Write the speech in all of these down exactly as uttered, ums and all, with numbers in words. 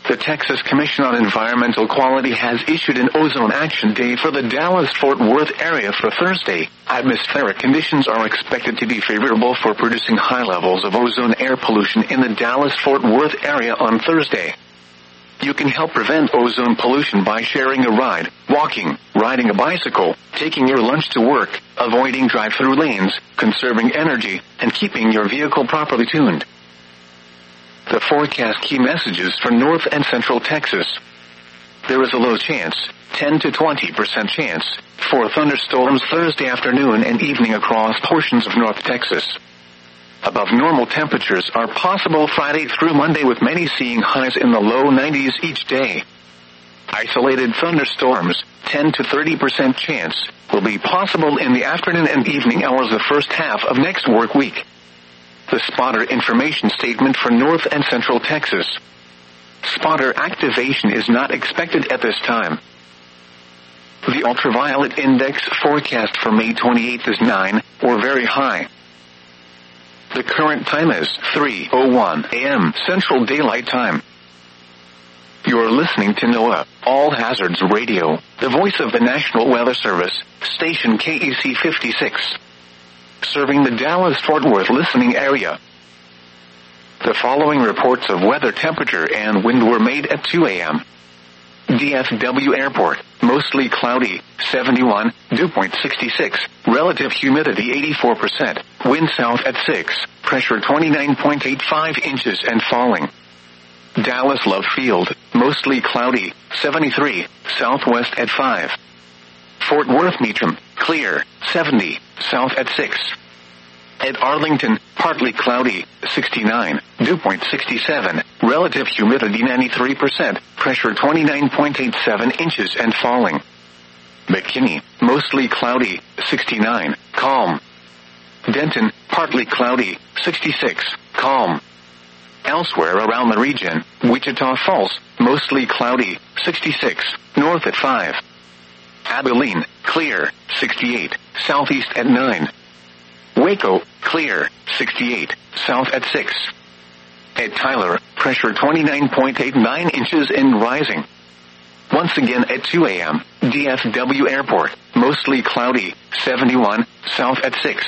The Texas Commission on Environmental Quality has issued an ozone action day for the Dallas-Fort Worth area for Thursday. Atmospheric conditions are expected to be favorable for producing high levels of ozone air pollution in the Dallas-Fort Worth area on Thursday. You can help prevent ozone pollution by sharing a ride, walking, riding a bicycle, taking your lunch to work, avoiding drive-through lanes, conserving energy, and keeping your vehicle properly tuned. The forecast key messages for North and Central Texas. There is a low chance, ten to twenty percent chance, for thunderstorms Thursday afternoon and evening across portions of North Texas. Above normal temperatures are possible Friday through Monday, with many seeing highs in the low nineties each day. Isolated thunderstorms, ten to thirty percent chance, will be possible in the afternoon and evening hours of the first half of next work week. The spotter information statement for North and Central Texas. Spotter activation is not expected at this time. The ultraviolet index forecast for May twenty-eighth is nine, or very high. The current time is three oh one a.m. Central Daylight Time. You're listening to NOAA, All Hazards Radio, the voice of the National Weather Service, station K E C fifty-six. Serving the Dallas-Fort Worth listening area. The following reports of weather, temperature, and wind were made at two a.m. D F W Airport, mostly cloudy, seventy-one, dew point sixty-six, relative humidity eighty-four percent, wind south at six, pressure twenty-nine point eight five inches and falling. Dallas Love Field, mostly cloudy, seventy-three, southwest at five. Fort Worth Meacham, clear, seventy, south at six. At Arlington, partly cloudy, sixty-nine, dew point sixty-seven, relative humidity ninety-three percent, pressure twenty-nine point eight seven inches and falling. McKinney, mostly cloudy, sixty-nine, calm. Denton, partly cloudy, sixty-six, calm. Elsewhere around the region, Wichita Falls, mostly cloudy, sixty-six, north at five. Abilene, clear, sixty-eight, southeast at nine. Waco, clear, sixty-eight, south at six. At Tyler, pressure twenty-nine point eight nine inches and rising. Once again at two a.m., D F W Airport, mostly cloudy, seventy-one, south at six.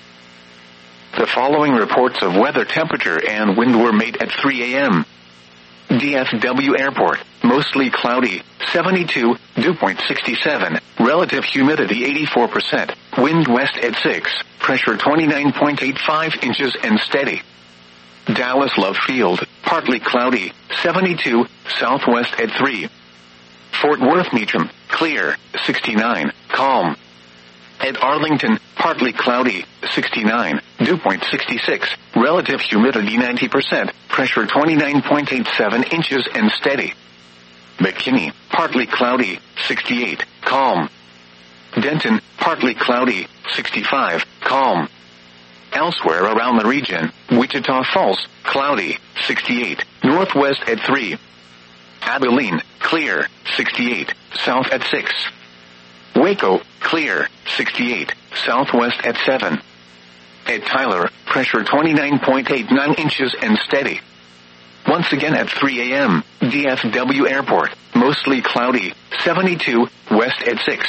The following reports of weather, temperature, and wind were made at three a.m. D F W Airport, mostly cloudy, seventy-two, dew point sixty-seven, relative humidity eighty-four percent, wind west at six, pressure twenty-nine point eight five inches and steady. Dallas Love Field, partly cloudy, seventy-two, southwest at three. Fort Worth Meacham, clear, sixty-nine, calm. At Arlington, partly cloudy, sixty-nine, dew point sixty-six, relative humidity ninety percent, pressure twenty-nine point eight seven inches and steady. McKinney, partly cloudy, sixty-eight, calm. Denton, partly cloudy, sixty-five, calm. Elsewhere around the region, Wichita Falls, cloudy, sixty-eight, northwest at three. Abilene, clear, sixty-eight, south at six. Waco, clear, sixty-eight, southwest at seven. At Tyler, pressure twenty-nine point eight nine inches and steady. Once again at three a.m., D F W Airport, mostly cloudy, seventy-two, west at six.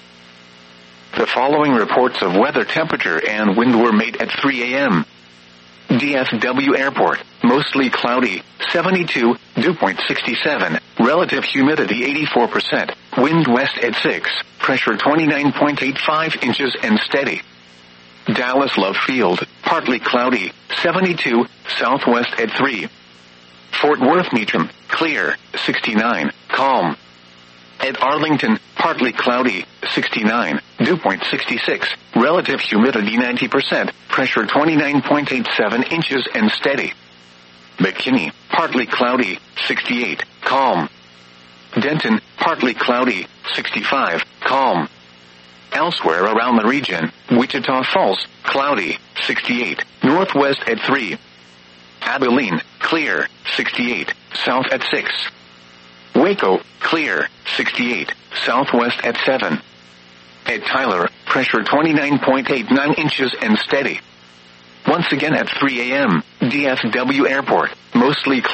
The following reports of weather, temperature, and wind were made at three a.m. D F W Airport, mostly cloudy, seventy-two, dew point sixty-seven, relative humidity eighty-four percent, wind west at six, pressure twenty-nine point eight five inches and steady. Dallas Love Field, partly cloudy, seventy-two, southwest at three. Fort Worth Meacham, clear, sixty-nine, calm. At Arlington, partly cloudy, sixty-nine, dew point sixty-six, relative humidity ninety percent, pressure twenty-nine point eight seven inches and steady. McKinney, partly cloudy, sixty-eight, calm. Denton, partly cloudy, sixty-five, calm. Elsewhere around the region, Wichita Falls, cloudy, sixty-eight, northwest at three. Abilene, clear, sixty-eight, south at six. Waco, clear, sixty-eight, southwest at seven. At Tyler, pressure twenty-nine point eight nine inches and steady. Once again at three a.m., D F W Airport, mostly